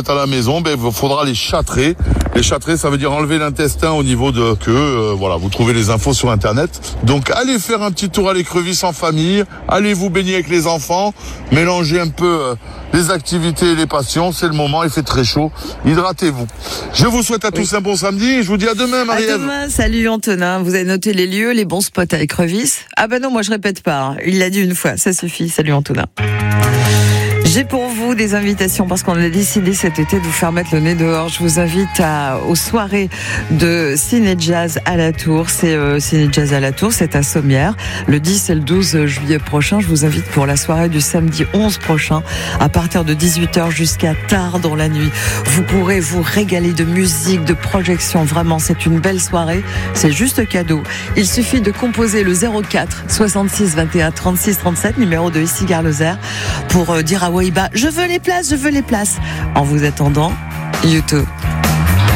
êtes à la maison, il faudra les châtrer. Les châtrer, ça veut dire enlever l'intestin au niveau de queue. Voilà, vous trouvez les infos sur Internet. Donc, allez faire un petit tour à l'écrevisse en famille. Allez vous baigner avec les enfants. Mélangez un peu les activités et les passions. C'est le moment, il fait très chaud. Hydratez-vous. Je vous souhaite à tous un bon samedi et je vous dis à demain, Marie-Ève. À demain, salut Antonin. Vous avez noté les lieux, les bons spots à l'écrevisse? Ah ben non, moi je répète pas. Hein. Il l'a dit une fois, ça suffit. Salut Antonin. J'ai pour vous des invitations parce qu'on a décidé cet été de vous faire mettre le nez dehors. Je vous invite aux soirées de Ciné Jazz à la Tour. C'est Ciné Jazz à la Tour, c'est à Sommières. Le 10 et le 12 juillet prochain, je vous invite pour la soirée du samedi 11 prochain à partir de 18h jusqu'à tard dans la nuit. Vous pourrez vous régaler de musique, de projection. Vraiment, c'est une belle soirée. C'est juste cadeau. Il suffit de composer le 04 66 21 36 37, numéro de ici Gare Lozère, pour dire à Waiba, je veux les places. En vous attendant, YouTube.